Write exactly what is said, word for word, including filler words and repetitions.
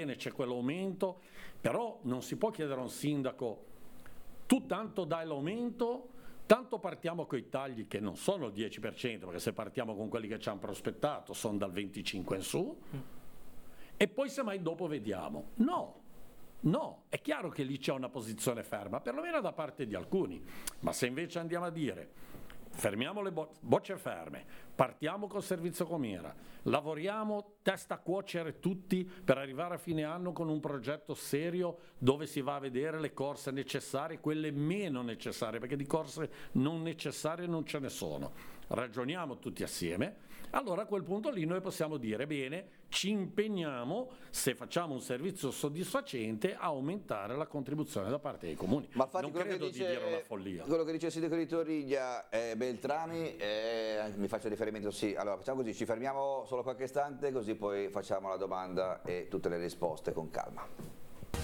bene, c'è quell'aumento, però non si può chiedere a un sindaco tu tanto dai l'aumento, tanto partiamo con i tagli che non sono il dieci per cento, perché se partiamo con quelli che ci hanno prospettato sono dal venticinque in su, mm. e poi semmai dopo vediamo. No, no, è chiaro che lì c'è una posizione ferma, perlomeno da parte di alcuni, ma se invece andiamo a dire fermiamo le bo- bocce ferme, partiamo col servizio com'era, lavoriamo testa a cuocere tutti per arrivare a fine anno con un progetto serio dove si va a vedere le corse necessarie, quelle meno necessarie, perché di corse non necessarie non ce ne sono. Ragioniamo tutti assieme, allora a quel punto lì noi possiamo dire bene, ci impegniamo, se facciamo un servizio soddisfacente, a aumentare la contribuzione da parte dei comuni. Ma infatti non quello credo che dice, di dire una follia. Quello che dice il sindaco di Torriglia, eh, Beltrami, eh, mi faccio riferimento, sì, allora facciamo così, ci fermiamo solo qualche istante così poi facciamo la domanda e tutte le risposte con calma.